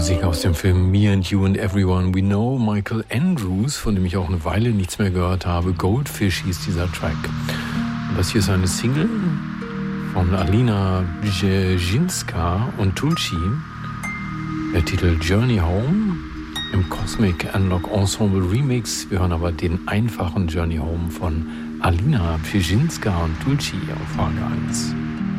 Musik aus dem Film Me and You and Everyone We Know. Michael Andrews, von dem ich auch eine Weile nichts mehr gehört habe. Goldfish hieß dieser Track. Und das hier ist eine Single von Alina Brzezinska und Tulsi. Der Titel Journey Home im Cosmic Analog Ensemble Remix. Wir hören aber den einfachen Journey Home von Alina Brzezinska und Tulsi auf Frage 1.